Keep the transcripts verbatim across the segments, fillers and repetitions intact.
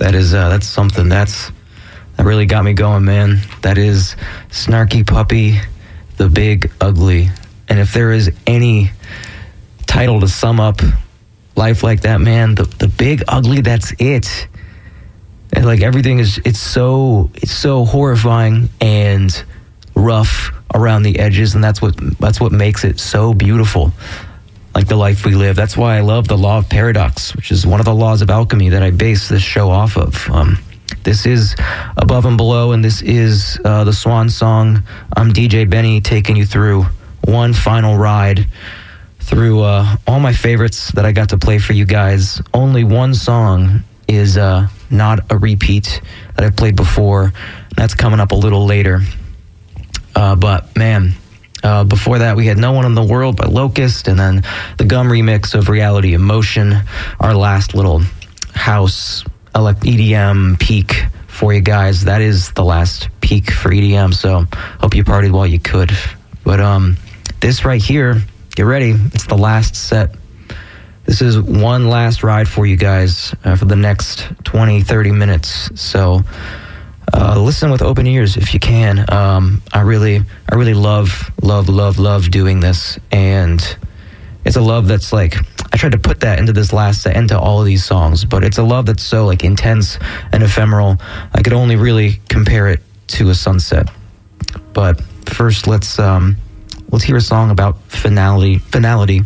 That is, uh, that's something. That's, that really got me going, man. That is Snarky Puppy, The Big Ugly. And if there is any title to sum up life like that, man, the, the Big Ugly, that's it. And like everything is, it's so, it's so horrifying and rough around the edges, and that's what, that's what makes it so beautiful. Like the life we live. That's why I love the law of paradox, which is one of the laws of alchemy that I base this show off of. Um, this is Above and Below, and this is uh, the Swan Song. I'm D J Benny, taking you through one final ride through uh, all my favorites that I got to play for you guys. Only one song is uh, not a repeat that I've played before. That's coming up a little later. Uh, but, man... Uh, before that, we had No One in the World by Locust, and then the Gum remix of Reality Emotion, our last little house E D M peak for you guys. That is the last peak for E D M, so hope you partied while you could. But um, this right here, get ready, it's the last set. This is one last ride for you guys uh, for the next twenty, thirty minutes, so... Uh, listen with open ears if you can. Um, I really, I really love, love, love, love doing this, and it's a love that's like, I tried to put that into this last set, into all of these songs, but it's a love that's so like intense and ephemeral. I could only really compare it to a sunset. But first, let's um, let's hear a song about finality, finality,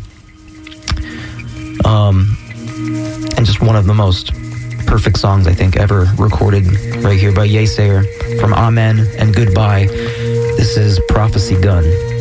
um, and just one of the most perfect songs I think ever recorded right here by Yesayer from Amen and Goodbye. This is Prophecy Gun.